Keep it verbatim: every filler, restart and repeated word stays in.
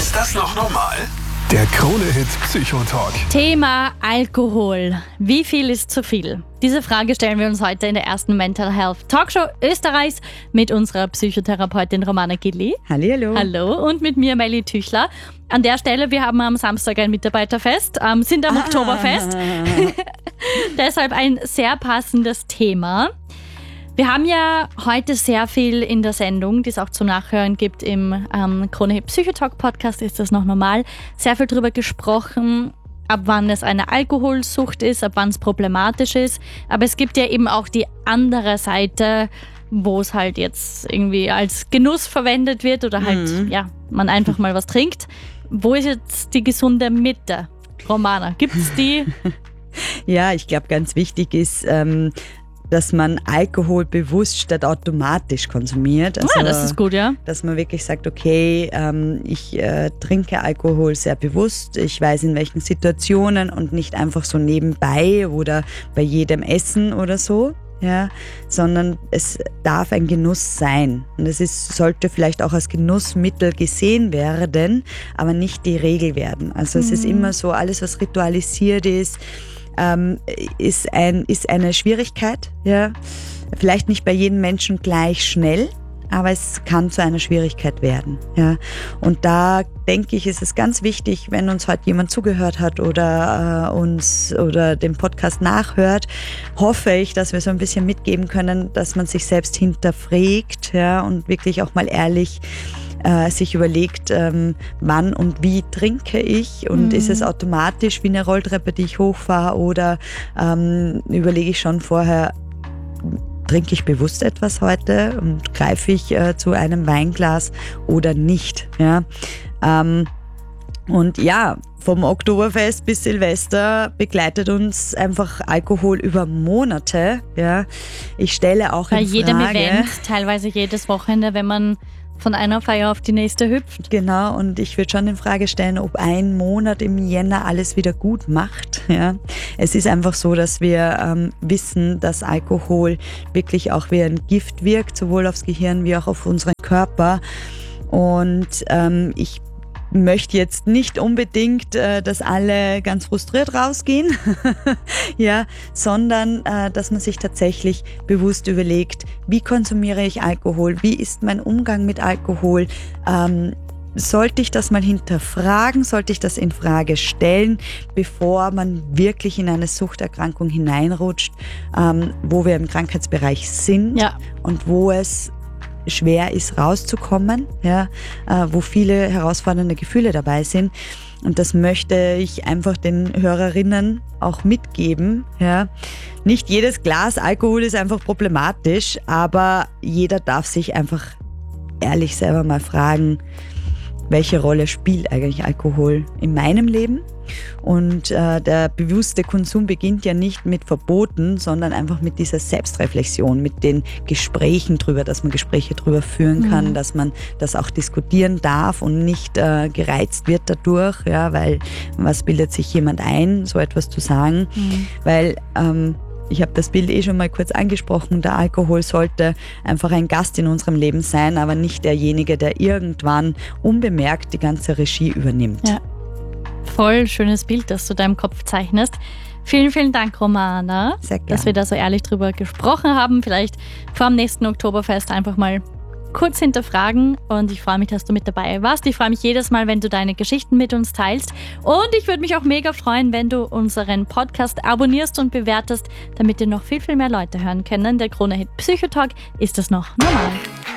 Ist das noch normal? Der Krone-Hit Psychotalk. Thema Alkohol. Wie viel ist zu viel? Diese Frage stellen wir uns heute in der ersten Mental Health Talkshow Österreichs mit unserer Psychotherapeutin Romana Gilli. Hallihallo. Hallo. Und mit mir, Melli Tüchler. An der Stelle, wir haben am Samstag ein Mitarbeiterfest, ähm, sind am ah. Oktoberfest. Deshalb ein sehr passendes Thema. Wir haben ja heute sehr viel in der Sendung, die es auch zum Nachhören gibt im ähm, Krone-Hit Psychotalk Podcast, ist das noch normal, sehr viel darüber gesprochen, ab wann es eine Alkoholsucht ist, ab wann es problematisch ist. Aber es gibt ja eben auch die andere Seite, wo es halt jetzt irgendwie als Genuss verwendet wird oder halt, mhm. ja, man einfach mal was trinkt. Wo ist jetzt die gesunde Mitte? Romana, gibt es die? Ja, ich glaube, ganz wichtig ist, ähm, dass man Alkohol bewusst statt automatisch konsumiert. Also, ja, das ist gut, ja. Dass man wirklich sagt, okay, ähm, ich äh, trinke Alkohol sehr bewusst, ich weiß in welchen Situationen und nicht einfach so nebenbei oder bei jedem Essen oder so. Ja, sondern es darf ein Genuss sein. Und es ist, sollte vielleicht auch als Genussmittel gesehen werden, aber nicht die Regel werden. Also mhm. es ist immer so, alles was ritualisiert ist, ähm, ist, ein, ist eine Schwierigkeit. Ja. Vielleicht nicht bei jedem Menschen gleich schnell, aber es kann zu einer Schwierigkeit werden. Ja. Und da denke ich, ist es ganz wichtig, wenn uns heute jemand zugehört hat oder äh, uns oder den Podcast nachhört, hoffe ich, dass wir so ein bisschen mitgeben können, dass man sich selbst hinterfragt, ja, und wirklich auch mal ehrlich äh, sich überlegt, ähm, wann und wie trinke ich und mhm. ist es automatisch wie eine Rolltreppe, die ich hochfahre oder ähm, überlege ich schon vorher, trinke ich bewusst etwas heute und greife ich äh, zu einem Weinglas oder nicht. Ja? Ähm, und ja, vom Oktoberfest bis Silvester begleitet uns einfach Alkohol über Monate. Ja? Ich stelle auch bei in Frage, jedem Event, teilweise jedes Wochenende, wenn man von einer Feier auf die nächste hüpft. Genau, und ich würde schon in Frage stellen, ob ein Monat im Jänner alles wieder gut macht. Ja. Es ist einfach so, dass wir ähm, wissen, dass Alkohol wirklich auch wie ein Gift wirkt, sowohl aufs Gehirn wie auch auf unseren Körper. Und ähm, ich möchte jetzt nicht unbedingt, äh, dass alle ganz frustriert rausgehen, ja, sondern äh, dass man sich tatsächlich bewusst überlegt, wie konsumiere ich Alkohol, wie ist mein Umgang mit Alkohol, ähm, sollte ich das mal hinterfragen, sollte ich das in Frage stellen, bevor man wirklich in eine Suchterkrankung hineinrutscht, ähm, wo wir im Krankheitsbereich sind ja. und wo es schwer ist rauszukommen, ja, äh, wo viele herausfordernde Gefühle dabei sind. Und das möchte ich einfach den Hörerinnen auch mitgeben. Ja. Nicht jedes Glas Alkohol ist einfach problematisch, aber jeder darf sich einfach ehrlich selber mal fragen, welche Rolle spielt eigentlich Alkohol in meinem Leben? Und äh, der bewusste Konsum beginnt ja nicht mit Verboten, sondern einfach mit dieser Selbstreflexion, mit den Gesprächen drüber, dass man Gespräche drüber führen kann, mhm. dass man das auch diskutieren darf und nicht äh, gereizt wird dadurch, ja, weil was bildet sich jemand ein, so etwas zu sagen, mhm. weil ähm, ich habe das Bild eh schon mal kurz angesprochen, der Alkohol sollte einfach ein Gast in unserem Leben sein, aber nicht derjenige, der irgendwann unbemerkt die ganze Regie übernimmt. Ja. Voll schönes Bild, das du deinem Kopf zeichnest. Vielen, vielen Dank, Romana, Sehr gerne. dass wir da so ehrlich drüber gesprochen haben. Vielleicht vor dem nächsten Oktoberfest einfach mal kurz hinterfragen und ich freue mich, dass du mit dabei warst. Ich freue mich jedes Mal, wenn du deine Geschichten mit uns teilst und ich würde mich auch mega freuen, wenn du unseren Podcast abonnierst und bewertest, damit dir noch viel, viel mehr Leute hören können. Der Krone-Hit Psychotalk ist das noch normal.